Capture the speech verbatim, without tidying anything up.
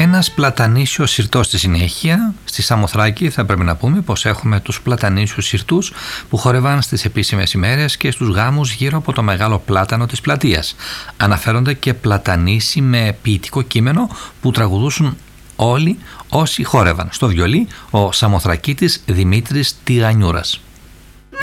Ένας πλατανίσιος συρτός στη συνέχεια. Στη Σαμοθράκη θα πρέπει να πούμε πως έχουμε τους πλατανίσιους συρτούς που χορεύαν στις επίσημες ημέρες και στους γάμους γύρω από το μεγάλο πλάτανο της πλατείας. Αναφέρονται και πλατανίσοι με ποιητικό κείμενο που τραγουδούσαν όλοι όσοι χόρευαν. Στο βιολί ο Σαμοθρακίτης Δημήτρης Τηγανιούρας.